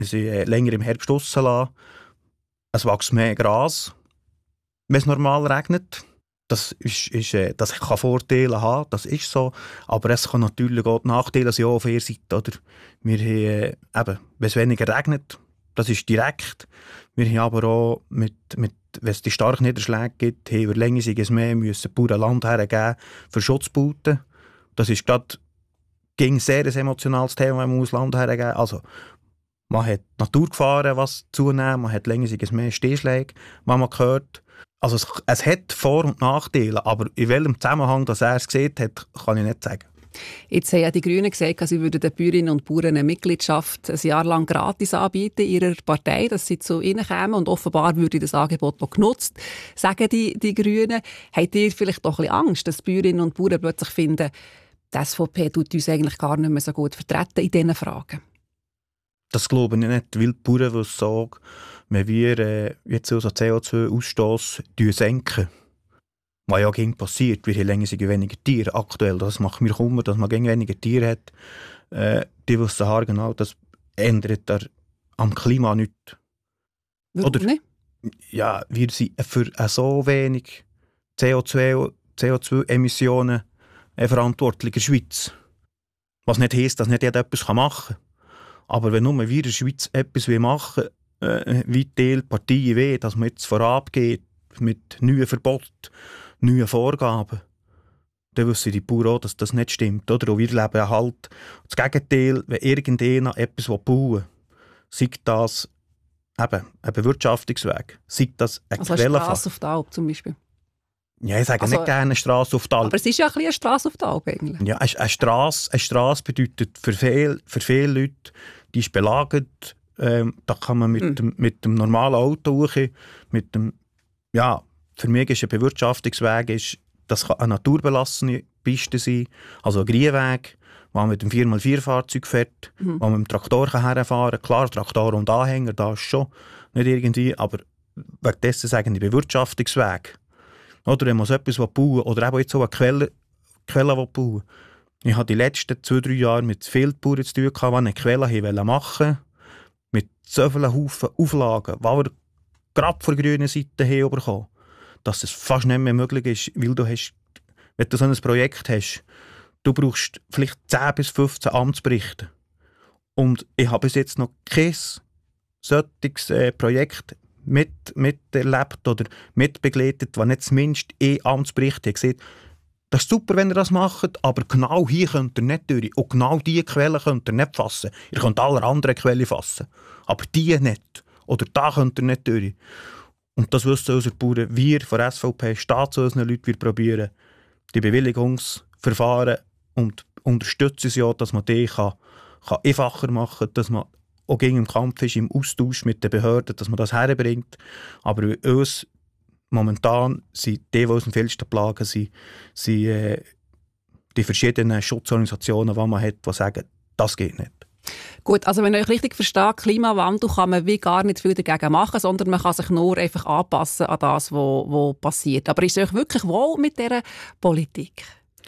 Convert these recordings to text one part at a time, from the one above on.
sie länger im Herbst draussen lassen. Es wächst mehr Gras, wenn es normal regnet. Das kann Vorteile haben, das ist so. Aber es kann natürlich auch die Nachteile sein auf ihrer Seite. Oder? Wir haben, wenn es weniger regnet, das ist direkt. Wir haben aber auch, wenn es die starken Niederschläge gibt, haben wir längersiges mehr müssen Bauern Land hergeben für Schutzbauten. Das ist gerade sehr ein emotionales Thema, wenn man Land hergeben muss. Also, man hat Naturgefahren, was zunehmen, man hat längersiges mehr Stehschläge, was man hört. Also es hat Vor- und Nachteile, aber in welchem Zusammenhang das er es gesehen hat, kann ich nicht sagen. Jetzt haben ja die Grünen gesagt, sie würden den Bäuerinnen und Bauern eine Mitgliedschaft ein Jahr lang gratis anbieten in ihrer Partei, dass sie zu ihnen kämen. Und offenbar würde das Angebot noch genutzt, sagen die Grünen. Habt ihr vielleicht doch ein bisschen Angst, dass Bäuerinnen und Bauern plötzlich finden, die SVP tut uns eigentlich gar nicht mehr so gut vertreten in diesen Fragen? Das glaube ich nicht, weil die Bauern sagen, wenn wir jetzt unseren CO2-Ausstoss senken, was ja gegen passiert, wir haben länger weniger Tiere aktuell, das macht mir Kummer, dass man gegen weniger Tiere hat, die wissen genau, das ändert am Klima nichts. Warum nicht? Ja, wir sind für so wenig CO2-Emissionen verantwortlich in der Schweiz. Was nicht heisst, dass nicht jeder etwas machen kann. Aber wenn nur wir in der Schweiz etwas machen wie die Parteien wollen, dass man jetzt vorangeht mit neuen Verboten, neuen Vorgaben, dann wissen die Bauern auch, dass das nicht stimmt. Oder? Und wir leben halt das Gegenteil, wenn irgendjemand etwas bauen will, sei das eben ein Bewirtschaftungsweg, sei das eine also Quellenfahrt. Eine Strasse auf der Alp zum Beispiel? Ja, ich sage nicht gerne eine Strasse auf der Alp. Aber es ist ja ein bisschen eine Strasse auf der Alp eigentlich. Ja, eine Strasse bedeutet für viele Leute, die ist belagert. Da kann man mit dem normalen Auto hoch, für mich ist ein Bewirtschaftungsweg, das kann eine naturbelassene Piste sein, also ein Grünweg, wo man mit dem 4x4-Fahrzeug fährt, wo man mit dem Traktor herfahren kann. Klar, Traktor und Anhänger, da ist schon nicht irgendwie, aber wegen dessen sagen die Bewirtschaftungsweg. Oder wenn man so etwas bauen will, oder eben jetzt so eine Quelle bauen. Ich habe die letzten 2-3 Jahre mit vielen Bauern zu tun gehabt, die eine Quelle machen wollten, mit so vielen Haufen Auflagen, die wir gerade von der grünen Seite her bekommen, dass es fast nicht mehr möglich ist, weil wenn du so ein Projekt hast, du brauchst vielleicht 10 bis 15 Amtsberichte. Und ich habe bis jetzt noch kein solches Projekt miterlebt oder mitbegleitet, das nicht zumindest Amtsbericht hat gesehen. Das ist super, wenn ihr das macht, aber genau hier könnt ihr nicht durch. Und genau diese Quelle könnt ihr nicht fassen. Ihr könnt alle anderen Quellen fassen, aber die nicht. Oder da könnt ihr nicht durch. Und das wissen unsere Bauern. Wir von der SVP stehen zu unseren Leuten, wir probieren die Bewilligungsverfahren und unterstützen sie ja, dass man die kann einfacher machen kann, dass man auch gegen den Kampf ist, im Austausch mit den Behörden, dass man das herbringt. Aber bei uns momentan sind die uns am vielsten plagen, sind die verschiedenen Schutzorganisationen, die man hat, die sagen, das geht nicht. Gut, also wenn ich euch richtig verstehe, Klimawandel kann man wie gar nicht viel dagegen machen, sondern man kann sich nur einfach anpassen an das, was passiert. Aber ist es euch wirklich wohl mit dieser Politik?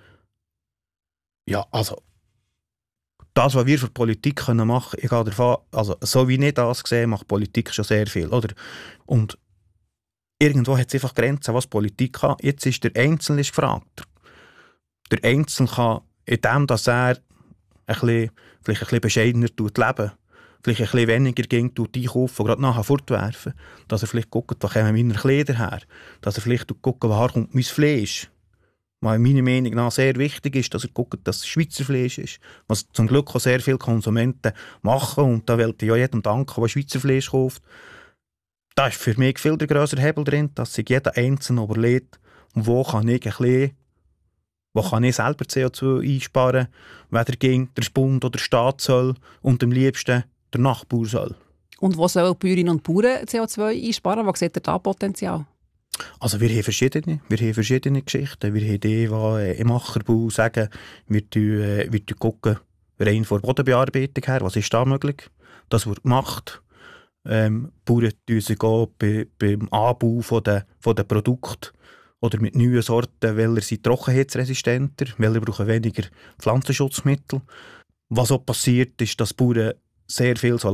Ja, also das, was wir für Politik machen können, ich gehe davon, also so wie ich das sehe, macht Politik schon sehr viel. Oder? Und irgendwo hat es einfach Grenzen, was Politik kann. Jetzt ist der Einzelne gefragt. Der Einzelne kann, indem dass er vielleicht ein bisschen bescheidener leben, vielleicht ein bisschen weniger ging, einkaufen und gerade nachher fortwerfen, dass er vielleicht guckt, wo kommen meine Kleider her, dass er vielleicht guckt, woher kommt mein Fleisch. Was meiner Meinung nach sehr wichtig ist, dass er guckt, dass es Schweizer Fleisch ist, was zum Glück auch sehr viele Konsumenten machen und da will ich ja jedem danken, der Schweizer Fleisch kauft. Da ist für mich viel der grössere Hebel drin, dass sich jeder Einzelne überlegt, wo kann ich selber CO2 einsparen, weder gegen der Bund oder der Staat soll und am liebsten der Nachbar soll. Und wo sollen Bäuerinnen und Bauern CO2 einsparen? Wo seht ihr da Potenzial? Also wir haben verschiedene Geschichten. Wir haben die im Ackerbau sagen, wir gucken rein von der Bodenbearbeitung her, was ist da möglich. Das wird gemacht. Bauern tun sich auch beim Anbau von den Produkten oder mit neuen Sorten, welche sind trockenheitsresistenter, welche brauchen weniger Pflanzenschutzmittel. Was auch passiert, ist, dass Bauern sehr viel Solar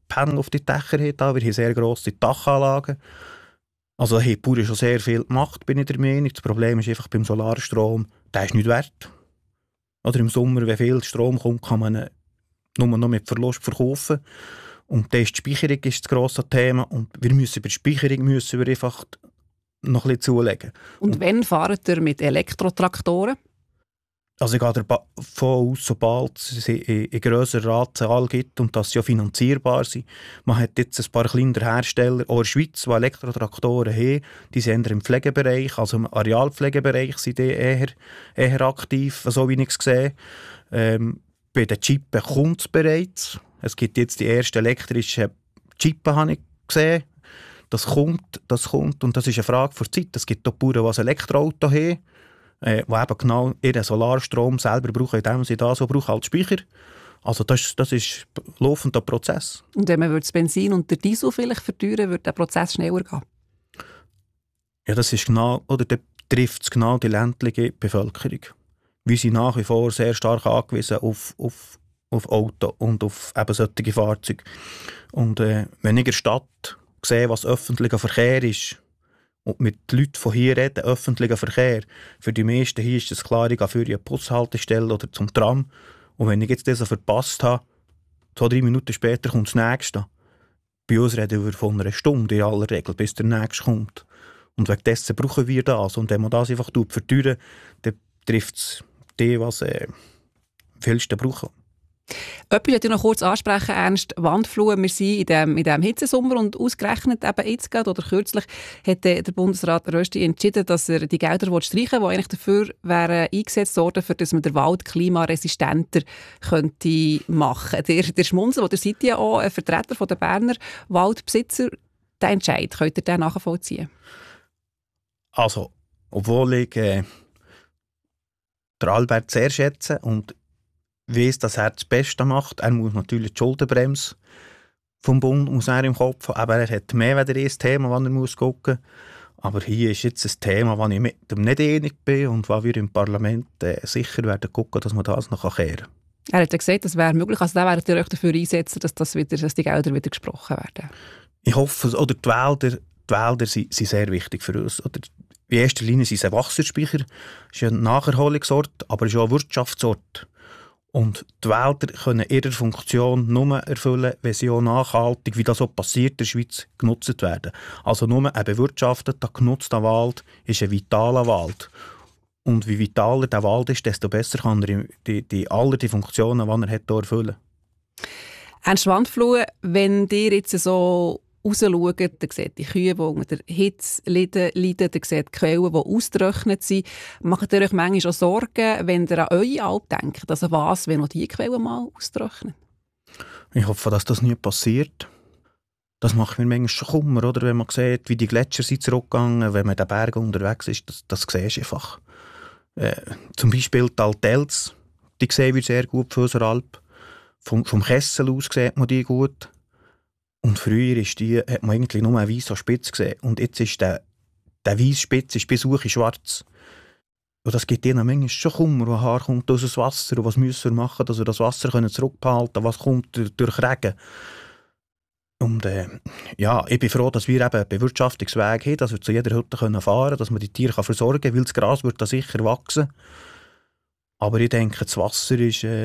Panel auf die Dächer haben. Wir haben sehr grosse Dachanlagen. Also haben die Bauern schon sehr viel gemacht, bin ich der Meinung. Das Problem ist einfach beim Solarstrom, der ist nicht wert. Oder im Sommer, wenn viel Strom kommt, kann man ihn nur noch mit Verlust verkaufen. Und dann ist die Speicherung das grosse Thema. Und bei der Speicherung müssen wir einfach noch ein bisschen zulegen. Und wann fahrt ihr mit Elektrotraktoren? Also ich gehe davon aus, sobald es eine grössere Ratzahl gibt und dass sie ja finanzierbar sind. Man hat jetzt ein paar kleinere Hersteller, auch in der Schweiz, die Elektrotraktoren haben. Die sind eher im Pflegebereich, also im Arealpflegebereich sind die eher aktiv, so wie ich es sehe. Bei den Chippen kommt es bereits. Es gibt jetzt die ersten elektrischen Chippen, habe ich gesehen. Das kommt und das ist eine Frage der Zeit. Es gibt auch Bauern, die ein Elektroauto haben, die eben genau ihren Solarstrom selber brauchen, indem sie das so brauchen als Speicher. Also das ist ein laufender Prozess. Und wenn man das Benzin und den Diesel vielleicht verteuern, würde der Prozess schneller gehen? Ja, das ist genau, oder dann trifft es genau die ländliche Bevölkerung. Wir sind nach wie vor sehr stark angewiesen auf Auto und auf eben solche Fahrzeuge. Und wenn ich in der Stadt sehe, was öffentlicher Verkehr ist, und mit den Leuten von hier reden, öffentlicher Verkehr, für die meisten hier ist es klar, ich gehe für eine Bushaltestelle oder zum Tram. Und wenn ich jetzt das verpasst habe, 2-3 Minuten später kommt das Nächste. Bei uns reden wir von einer Stunde in aller Regel, bis der Nächste kommt. Und wegen dessen brauchen wir das. Und wenn man das einfach verteuern, dann trifft es die, was am vielsten brauchen. Etwas möchte ich noch kurz ansprechen, Ernst. Wandfluten, wir sind in diesem Hitzesommer und ausgerechnet eben jetzt gerade oder kürzlich hat der Bundesrat Rösti entschieden, dass er die Gelder streichen will, die eigentlich dafür wären eingesetzt worden, für dass man den Wald klimaresistenter könnte machen. Der Schmunzel, der seid ja auch ein Vertreter der Berner Waldbesitzer, der Entscheid, könnt ihr den nachvollziehen? Also, obwohl ich den Albert sehr schätze und weiss, dass er das Beste macht. Er muss natürlich die Schuldenbremse vom Bund muss er im Kopf haben. Aber er hat mehr als ein Thema, das er muss gucken muss. Aber hier ist jetzt ein Thema, das ich mit ihm nicht einig bin und wo wir im Parlament sicher werden gucken, dass wir das noch kehren kann. Er hat ja gesagt, das wäre möglich. Also da werdet ihr euch dafür einsetzen, dass die Gelder wieder gesprochen werden. Ich hoffe, oder die Wälder sind sehr wichtig für uns. Oder in erster Linie sind sie ein Wasserspeicher. Das ist ein Nacherholungsort, aber es ist auch ein Wirtschaftsort. Und die Wälder können ihre Funktion nur erfüllen, wenn sie auch nachhaltig, wie das auch passiert in der Schweiz, genutzt werden. Also nur ein bewirtschafteter, genutzter Wald ist ein vitaler Wald. Und wie vitaler der Wald ist, desto besser kann er alle die Funktionen, die er hat, erfüllen. Ernst Wandfluten, wenn ihr jetzt so rausschaut, dann seht die Kühe, die unter der Hitze leiden, dann seht die Quellen, die ausgetrocknet sind. Macht ihr euch manchmal auch Sorgen, wenn ihr an eure Alp denkt? Also was, wenn auch diese Quellen mal austrocknen? Ich hoffe, dass das nie passiert. Das macht mir manchmal schon Kummer, oder? Wenn man sieht, wie die Gletscher sind zurückgegangen, wenn man in den Bergen unterwegs ist, das siehst du einfach. Zum Beispiel die Altels, die sehen wir sehr gut für unsere Alp. Vom Kessel aus sieht man die gut. Und früher hat man eigentlich nur eine weiße Spitze gesehen. Und jetzt ist der weiße Spitze bis hoch schwarz. Und das gibt ihnen manchmal schon Kummer, wo Haar kommt aus dem Wasser. Und was müssen wir machen, dass wir das Wasser zurückbehalten können? Was kommt durch Regen? Und ich bin froh, dass wir eben einen Bewirtschaftungsweg haben, dass wir zu jeder Hütte fahren können, dass man die Tiere versorgen kann, weil das Gras wird da sicher wachsen. Aber ich denke, das Wasser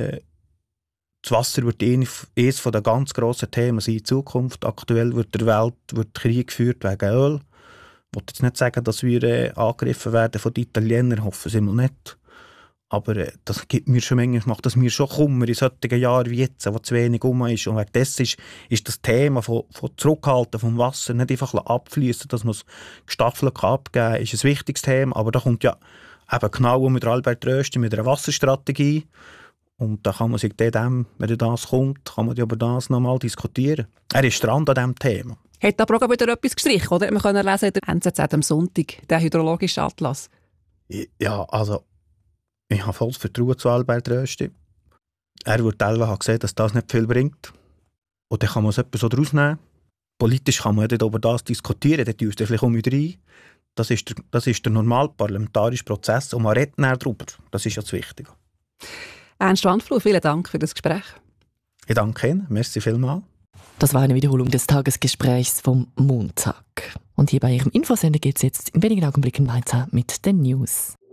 wird eines der ganz grossen Themen sein in Zukunft. Aktuell wird der Welt Krieg geführt wegen Öl. Ich will jetzt nicht sagen, dass wir angegriffen werden von den Italienern, hoffen sie mal nicht. Aber das gibt mir schon manchmal, macht das mir schon Kummer in solchen Jahren wie jetzt, wo zu wenig rum ist. Und wegen dessen ist das Thema von Zurückhalten vom Wasser nicht einfach abfließen, dass man es gestaffelt abgeben kann, ist ein wichtiges Thema. Aber da kommt ja eben genau mit Albert Rösti mit einer Wasserstrategie. Und da kann man sich dem, wenn das kommt, kann man über das nochmal diskutieren. Er ist dran an diesem Thema. Hat aber auch wieder etwas gestrichen, oder? Wir können lesen in der NZZ am Sonntag, den hydrologischen Atlas. Ja, also ich habe volles Vertrauen zu Albert Rösti. Er wird teilweise gesehen, dass das nicht viel bringt. Und dann kann man es etwas so daraus nehmen. Politisch kann man ja über das diskutieren, dann tust du vielleicht um mich rein. Das ist der normale parlamentarische Prozess und man redet darüber. Das ist ja das Wichtige. Ernst Wandfluten, vielen Dank für das Gespräch. Ich danke Ihnen. Merci vielmals. Das war eine Wiederholung des Tagesgesprächs vom Montag. Und hier bei Ihrem Infosender geht es jetzt in wenigen Augenblicken weiter mit den News.